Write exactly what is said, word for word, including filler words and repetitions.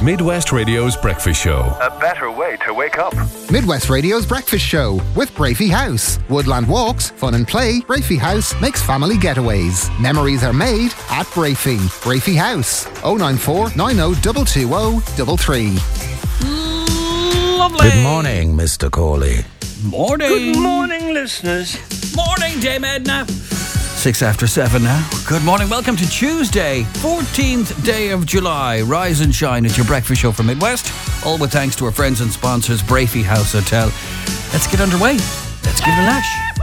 Midwest Radio's breakfast show. A better way to wake up. Midwest Radio's breakfast show with Brafey House. Woodland walks, fun and play. Brafey House makes family getaways. Memories are made at Brafey. Brafey House. oh nine four, nine oh two two oh three three. Lovely. Good morning, Mister Corley. Morning. Good morning, listeners. Morning, Dame Edna. Six after seven now. Good morning. Welcome to Tuesday, fourteenth day of July. Rise and shine. It's your breakfast show from Midwest. All with thanks to our friends and sponsors, Brafey House Hotel. Let's get underway. Let's give it a lash.